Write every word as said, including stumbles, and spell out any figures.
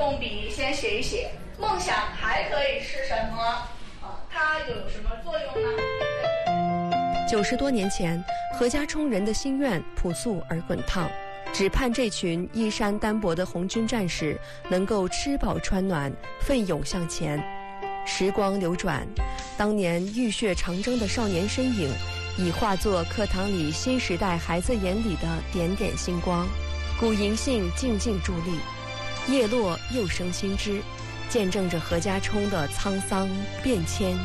动笔先写一写，梦想还可以是什么？啊，它又有什么作用呢？ 九十多年前，何家冲人的心愿朴素而滚烫，只盼这群衣衫单薄的红军战士能够吃饱穿暖，奋勇向前。时光流转，当年浴血长征的少年身影，已化作课堂里新时代孩子眼里的点点星光。古银杏静静伫立，叶落又生新枝，见证着何家冲的沧桑变迁